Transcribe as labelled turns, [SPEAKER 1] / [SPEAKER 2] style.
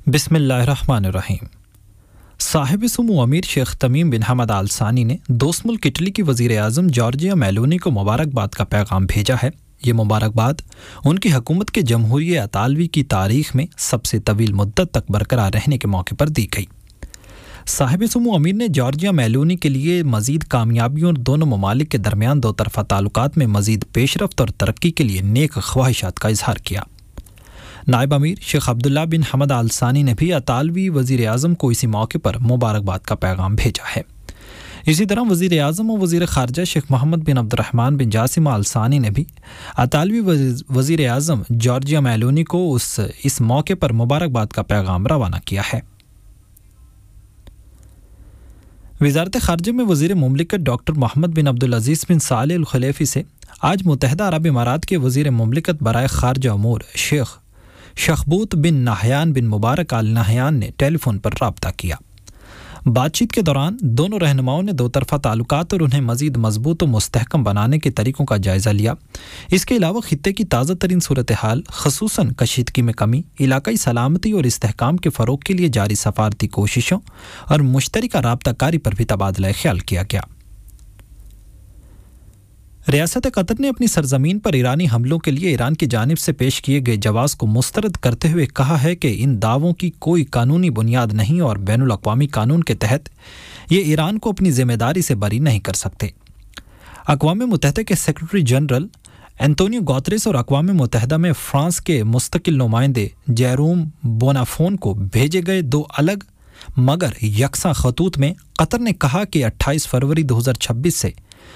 [SPEAKER 1] بسم اللہ الرحمن الرحیم۔ صاحب سمو امیر شیخ تمیم بن حمد آل ثانی نے دوست ملک اٹلی کی وزیر اعظم جارجیا میلونی کو مبارکباد کا پیغام بھیجا ہے۔ یہ مبارکباد ان کی حکومت کے جمہوریہ اطالوی کی تاریخ میں سب سے طویل مدت تک برقرار رہنے کے موقع پر دی گئی۔ صاحب سمو امیر نے جارجیا میلونی کے لیے مزید کامیابیوں اور دونوں ممالک کے درمیان دو طرفہ تعلقات میں مزید پیش رفت اور ترقی کے لیے نیک خواہشات کا اظہار کیا۔ نائب امیر شیخ عبداللہ بن حمد آل ثانی نے بھی اطالوی وزیر اعظم کو اسی موقع پر مبارکباد کا پیغام بھیجا ہے۔ اسی طرح وزیر اعظم اور وزیر خارجہ شیخ محمد بن عبد الرحمن بن جاسم آل ثانی نے بھی اطالوی وزیر اعظم جارجیا میلونی کو اس موقع پر مبارکباد کا پیغام روانہ کیا ہے۔ وزارت خارجہ میں وزیر مملکت ڈاکٹر محمد بن عبدالعزیز بن صالح الخلیفی سے آج متحدہ عرب امارات کے وزیر مملکت برائے خارجہ امور شیخ شخبوت بن نہیان بن مبارک آل نہیان نے ٹیلی فون پر رابطہ کیا۔ بات چیت کے دوران دونوں رہنماؤں نے دو طرفہ تعلقات اور انہیں مزید مضبوط و مستحکم بنانے کے طریقوں کا جائزہ لیا۔ اس کے علاوہ خطے کی تازہ ترین صورتحال خصوصاً کشیدگی میں کمی، علاقائی سلامتی اور استحکام کے فروغ کے لیے جاری سفارتی کوششوں اور مشترکہ رابطہ کاری پر بھی تبادلہ خیال کیا گیا۔ ریاست قطر نے اپنی سرزمین پر ایرانی حملوں کے لیے ایران کی جانب سے پیش کیے گئے جواز کو مسترد کرتے ہوئے کہا ہے کہ ان دعووں کی کوئی قانونی بنیاد نہیں اور بین الاقوامی قانون کے تحت یہ ایران کو اپنی ذمہ داری سے بری نہیں کر سکتے۔ اقوام متحدہ کے سیکرٹری جنرل انتونیو گوتریس اور اقوام متحدہ میں فرانس کے مستقل نمائندے جیروم بونافون کو بھیجے گئے دو الگ مگر یکساں خطوط میں قطر نے کہا کہ 28 فروری 2026 سے